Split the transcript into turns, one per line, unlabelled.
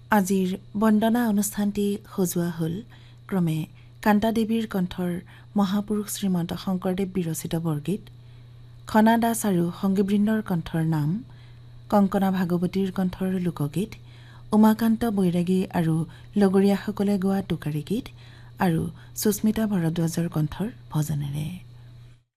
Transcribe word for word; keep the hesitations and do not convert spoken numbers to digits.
আজিৰ বন্দনা অনুষ্ঠানটি সজোৱা হ'ল ক্ৰমে কান্তা দেৱীৰ কণ্ঠৰ মহাপুৰুষ শ্ৰীমন্ত শংকৰদেৱ বিৰচিত বৰগীত, খনা দাস আৰু সংগীবৃন্দৰ কণ্ঠৰ নাম, কংকনা ভাগৱতীৰ কণ্ঠৰ লোকগীত, উমাকান্ত বৈৰাগী আৰু লগৰীয়াসকলে গোৱা টোকাৰী গীত আৰু সুস্মিতা ভৰদ্বাজৰ কণ্ঠৰ ভজনেৰে।